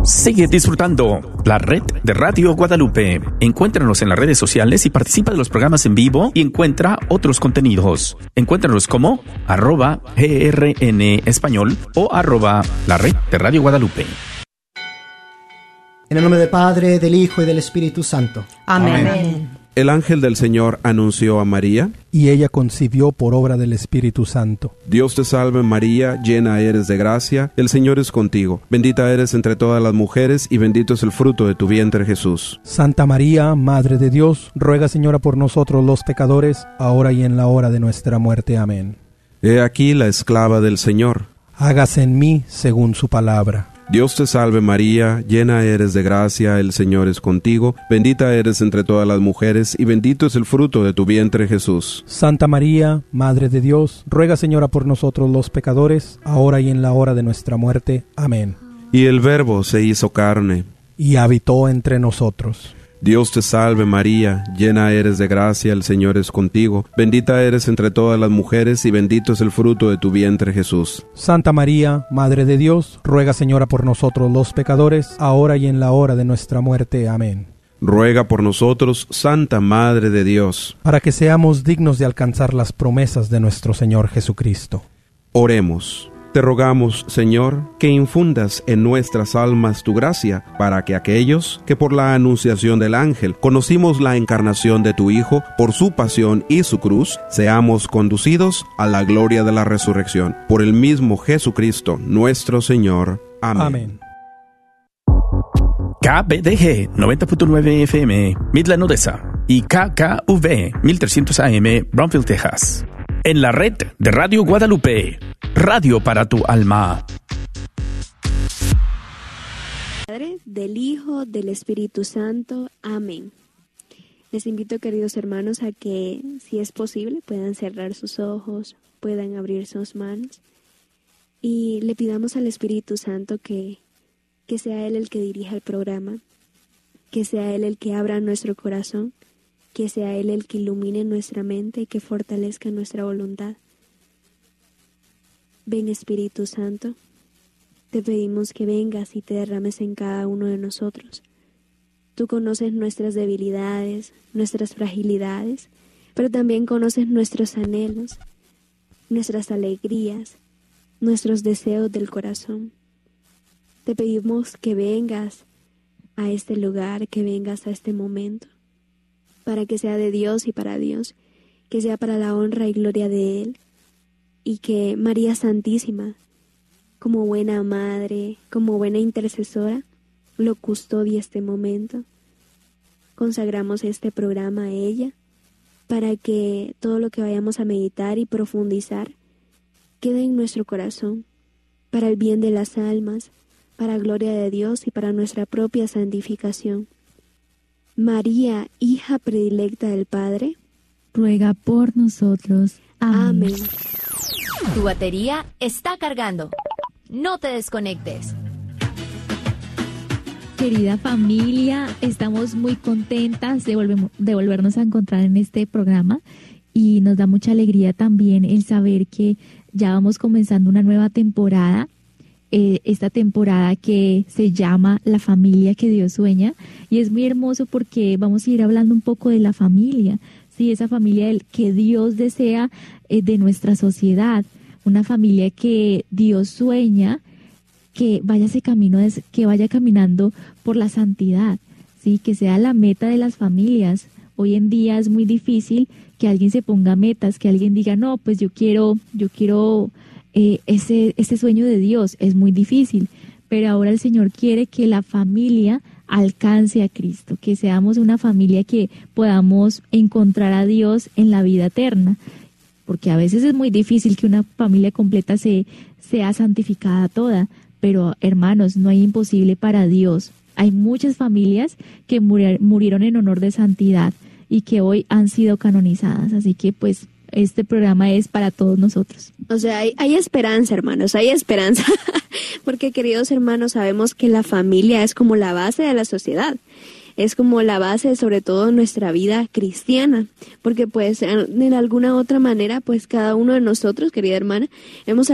Sigue disfrutando la red de Radio Guadalupe. Encuéntranos en las redes sociales y participa de los programas en vivo y encuentra otros contenidos. Encuéntranos como @GRN Español o @la red de Radio Guadalupe. En el nombre del Padre, del Hijo y del Espíritu Santo. Amén. Amén. El ángel del Señor anunció a María, y ella concibió por obra del Espíritu Santo. Dios te salve María, llena eres de gracia, el Señor es contigo. Bendita eres entre todas las mujeres y bendito es el fruto de tu vientre Jesús. Santa María, Madre de Dios, ruega Señora por nosotros los pecadores, ahora y en la hora de nuestra muerte. Amén. He aquí la esclava del Señor. Hágase en mí según su palabra. Dios te salve María, llena eres de gracia, el Señor es contigo, bendita eres entre todas las mujeres y bendito es el fruto de tu vientre Jesús. Santa María, Madre de Dios, ruega Señora por nosotros los pecadores, ahora y en la hora de nuestra muerte. Amén. Y el Verbo se hizo carne y habitó entre nosotros. Dios te salve María, llena eres de gracia, el Señor es contigo, bendita eres entre todas las mujeres y bendito es el fruto de tu vientre Jesús. Santa María, Madre de Dios, ruega Señora por nosotros los pecadores, ahora y en la hora de nuestra muerte. Amén. Ruega por nosotros, Santa Madre de Dios, para que seamos dignos de alcanzar las promesas de nuestro Señor Jesucristo. Oremos. Te rogamos, Señor, que infundas en nuestras almas tu gracia, para que aquellos que por la anunciación del ángel conocimos la encarnación de tu Hijo, por su pasión y su cruz, seamos conducidos a la gloria de la resurrección. Por el mismo Jesucristo, nuestro Señor. Amén. Amén. KBDG 90.9 FM, Midland, Odessa, y KKV 1300 AM, Brownsville, Texas. En la red de Radio Guadalupe, radio para tu alma. Padre, del Hijo, del Espíritu Santo. Amén. Les invito, queridos hermanos, a que, si es posible, puedan cerrar sus ojos, puedan abrir sus manos y le pidamos al Espíritu Santo que sea Él el que dirija el programa, que sea Él el que abra nuestro corazón, que sea Él el que ilumine nuestra mente y que fortalezca nuestra voluntad. Ven, Espíritu Santo, te pedimos que vengas y te derrames en cada uno de nosotros. Tú conoces nuestras debilidades, nuestras fragilidades, pero también conoces nuestros anhelos, nuestras alegrías, nuestros deseos del corazón. Te pedimos que vengas a este lugar, que vengas a este momento, para que sea de Dios y para Dios, que sea para la honra y gloria de Él, y que María Santísima, como buena madre, como buena intercesora, lo custodie este momento. Consagramos este programa a ella, para que todo lo que vayamos a meditar y profundizar quede en nuestro corazón, para el bien de las almas, para gloria de Dios y para nuestra propia santificación. María, hija predilecta del Padre, ruega por nosotros. Amén. Amén. Tu batería está cargando. No te desconectes. Querida familia, estamos muy contentas de volvernos a encontrar en este programa y nos da mucha alegría también el saber que ya vamos comenzando una nueva temporada. Esta temporada que se llama La familia que Dios sueña, y es muy hermoso porque vamos a ir hablando un poco de la familia, ¿sí? Esa familia que Dios desea de nuestra sociedad, una familia que Dios sueña que vaya ese camino, que vaya caminando por la santidad, ¿sí? Que sea la meta de las familias. Hoy en día es muy difícil que alguien se ponga metas, que alguien diga, no, pues yo quiero ese sueño de Dios. Es muy difícil, pero ahora el Señor quiere que la familia alcance a Cristo, que seamos una familia que podamos encontrar a Dios en la vida eterna, porque a veces es muy difícil que una familia completa sea santificada toda, pero hermanos, no hay imposible para Dios. Hay muchas familias que murieron en honor de santidad y que hoy han sido canonizadas, así que pues este programa es para todos nosotros. O sea, hay esperanza, hermanos, hay esperanza, porque queridos hermanos, sabemos que la familia es como la base de la sociedad, es como la base sobre todo de nuestra vida cristiana, porque pues en alguna otra manera, pues cada uno de nosotros, querida hermana, hemos